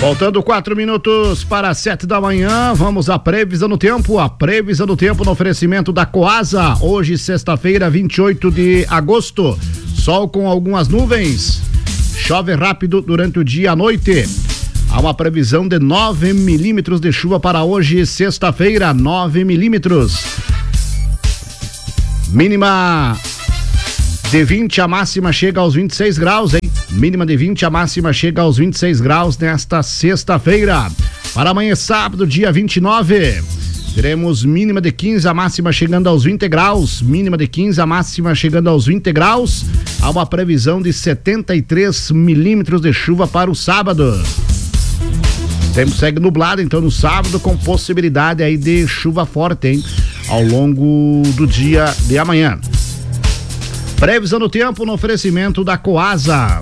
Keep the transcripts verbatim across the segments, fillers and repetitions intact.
Faltando quatro minutos para sete da manhã, vamos à previsão do tempo. A previsão do tempo no oferecimento da Coasa. Hoje, sexta-feira, vinte e oito de agosto. Sol com algumas nuvens. Chove rápido durante o dia e a noite. Há uma previsão de nove milímetros de chuva para hoje, sexta-feira, nove milímetros. Mínima de vinte, a máxima chega aos vinte e seis graus, hein? Mínima de vinte, a máxima chega aos vinte e seis graus nesta sexta-feira. Para amanhã, sábado, dia vinte e nove, teremos mínima de quinze, a máxima chegando aos vinte graus. Mínima de quinze, a máxima chegando aos vinte graus. Há uma previsão de setenta e três milímetros de chuva para o sábado. O tempo segue nublado, então, no sábado, com possibilidade aí de chuva forte, hein? Ao longo do dia de amanhã. Previsão do tempo no oferecimento da Coasa.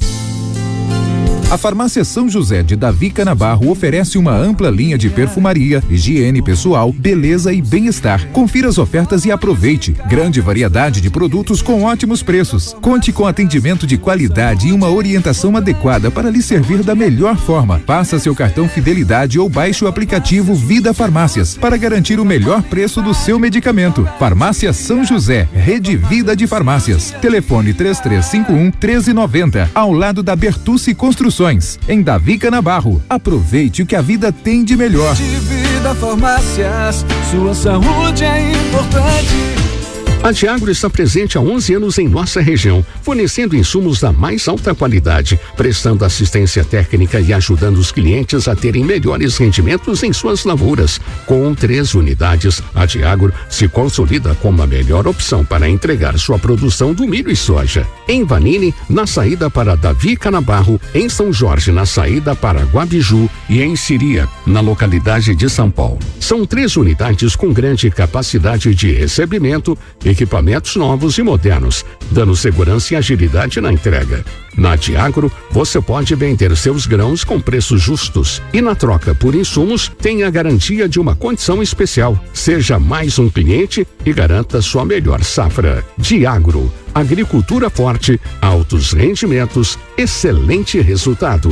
A Farmácia São José de Davi Canabarro oferece uma ampla linha de perfumaria, higiene pessoal, beleza e bem-estar. Confira as ofertas e aproveite. Grande variedade de produtos com ótimos preços. Conte com atendimento de qualidade e uma orientação adequada para lhe servir da melhor forma. Faça seu cartão Fidelidade ou baixe o aplicativo Vida Farmácias para garantir o melhor preço do seu medicamento. Farmácia São José, Rede Vida de Farmácias. Telefone três três cinco um, um três nove zero, ao lado da Bertucci Construções. Em Davi Canabarro. Aproveite o que a vida tem de melhor. De Vida Farmácias, sua saúde é importante. A Diagro está presente há onze anos em nossa região, fornecendo insumos da mais alta qualidade, prestando assistência técnica e ajudando os clientes a terem melhores rendimentos em suas lavouras. Com três unidades, a Diagro se consolida como a melhor opção para entregar sua produção do milho e soja. Em Vanini, na saída para Davi Canabarro, em São Jorge, na saída para Guabiju e em Siria, na localidade de São Paulo. São três unidades com grande capacidade de recebimento, equipamentos novos e modernos, dando segurança e agilidade na entrega. Na Diagro, você pode vender seus grãos com preços justos e na troca por insumos tem a garantia de uma condição especial. Seja mais um cliente e garanta sua melhor safra. Diagro, agricultura forte, altos rendimentos, excelente resultado.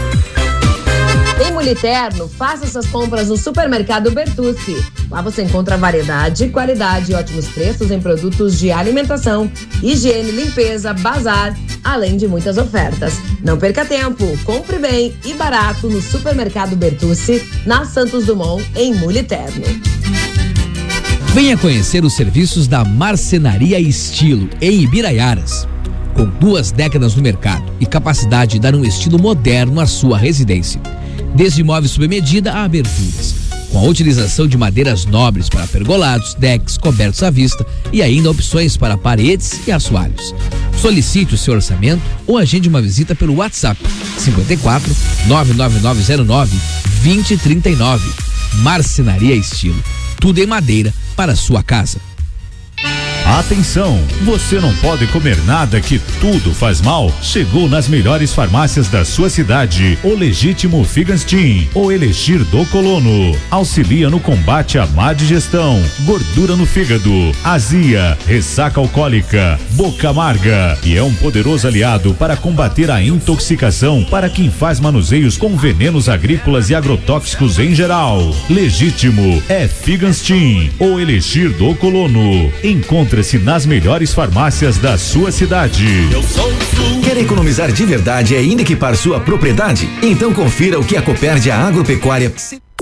Em Muliterno, faça suas compras no Supermercado Bertucci. Lá você encontra variedade, qualidade e ótimos preços em produtos de alimentação, higiene, limpeza, bazar, além de muitas ofertas. Não perca tempo, compre bem e barato no Supermercado Bertucci, na Santos Dumont, em Muliterno. Venha conhecer os serviços da Marcenaria Estilo, em Ibiraiaras. Com duas décadas no mercado e capacidade de dar um estilo moderno à sua residência. Desde móveis sob medida a aberturas, com a utilização de madeiras nobres para pergolados, decks, cobertos à vista e ainda opções para paredes e assoalhos. Solicite o seu orçamento ou agende uma visita pelo WhatsApp cinquenta e quatro, nove nove nove zero nove, vinte trinta e nove. Marcenaria Estilo, tudo em madeira para a sua casa. Atenção, você não pode comer nada que tudo faz mal. Chegou nas melhores farmácias da sua cidade o legítimo Figanstin, o Elixir do Colono. Auxilia no combate à má digestão, gordura no fígado, azia, ressaca alcoólica, boca amarga e é um poderoso aliado para combater a intoxicação para quem faz manuseios com venenos agrícolas e agrotóxicos em geral. Legítimo é Figanstin, o Elixir do Colono. Encontre Encontra-se nas melhores farmácias da sua cidade. Quer economizar de verdade e ainda equipar sua propriedade? Então confira o que a Copérdia Agropecuária